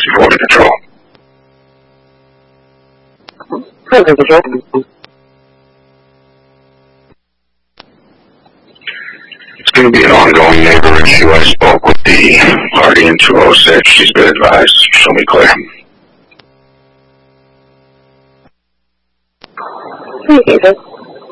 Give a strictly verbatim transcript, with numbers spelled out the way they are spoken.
Reporting control. Reporting control. It's going to be an ongoing neighbor issue. I spoke with the party in two oh six. She's been advised. Show me clear. Okay, sir.